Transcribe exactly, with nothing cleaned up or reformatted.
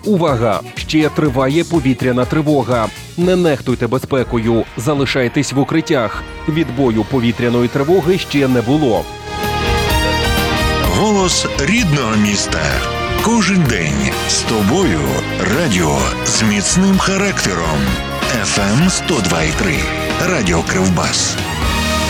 Увага! Ще триває повітряна тривога. Не нехтуйте безпекою, залишайтесь в укриттях. Відбою повітряної тривоги ще не було. Голос рідного міста. Кожен день з тобою. Радіо з міцним характером. еф ем сто два і три. Радіо Кривбас.